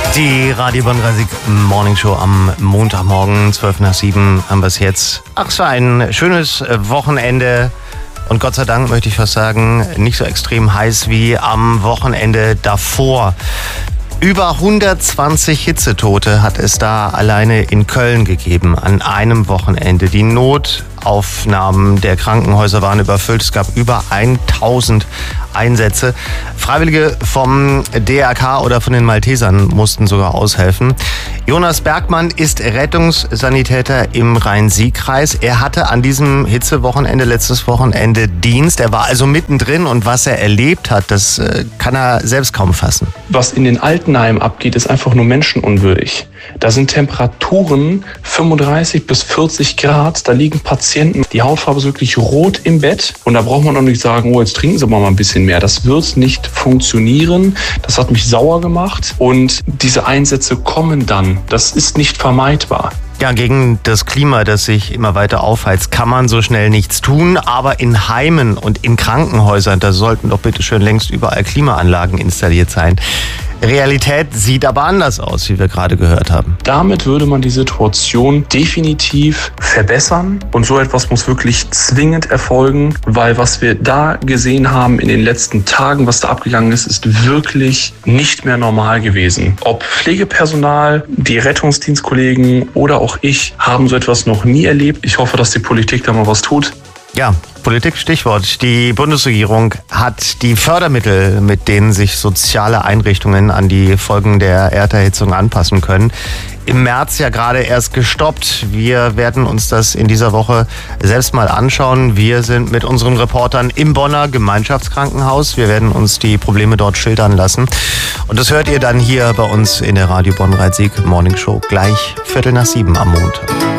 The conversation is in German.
Die Radio Bonn 30 Morning Show am Montagmorgen, 7:12 haben wir es jetzt. Ach, es war ein schönes Wochenende und Gott sei Dank möchte ich fast sagen, nicht so extrem heiß wie am Wochenende davor. Über 120 Hitzetote hat es da alleine in Köln gegeben an einem Wochenende. Die Notaufnahmen der Krankenhäuser waren überfüllt. Es gab über 1000 Einsätze. Freiwillige vom DRK oder von den Maltesern mussten sogar aushelfen. Jonas Bergmann ist Rettungssanitäter im Rhein-Sieg-Kreis. Er hatte an diesem Hitzewochenende, letztes Wochenende, Dienst. Er war also mittendrin und was er erlebt hat, das kann er selbst kaum fassen. Was in den Altenheimen abgeht, ist einfach nur menschenunwürdig. Da sind Temperaturen 35 bis 40 Grad, da liegen Patienten, die Hautfarbe ist wirklich rot im Bett und da braucht man doch nicht sagen, oh, jetzt trinken Sie mal ein bisschen mehr. Das wird nicht funktionieren. Das hat mich sauer gemacht und diese Einsätze kommen dann. Das ist nicht vermeidbar. Ja, gegen das Klima, das sich immer weiter aufheizt, kann man so schnell nichts tun. Aber in Heimen und in Krankenhäusern, da sollten doch bitte schön längst überall Klimaanlagen installiert sein. Realität sieht aber anders aus, wie wir gerade gehört haben. Damit würde man die Situation definitiv verbessern. Und so etwas muss wirklich zwingend erfolgen, weil was wir da gesehen haben in den letzten Tagen, was da abgegangen ist, ist wirklich nicht mehr normal gewesen. Ob Pflegepersonal, die Rettungsdienstkollegen oder auch ich haben so etwas noch nie erlebt. Ich hoffe, dass die Politik da mal was tut. Ja, Politik, Stichwort. Die Bundesregierung hat die Fördermittel, mit denen sich soziale Einrichtungen an die Folgen der Erderhitzung anpassen können, im März ja gerade erst gestoppt. Wir werden uns das in dieser Woche selbst mal anschauen. Wir sind mit unseren Reportern im Bonner Gemeinschaftskrankenhaus. Wir werden uns die Probleme dort schildern lassen. Und das hört ihr dann hier bei uns in der Radio Bonn 30 Morning Show gleich 6:15 am Montag.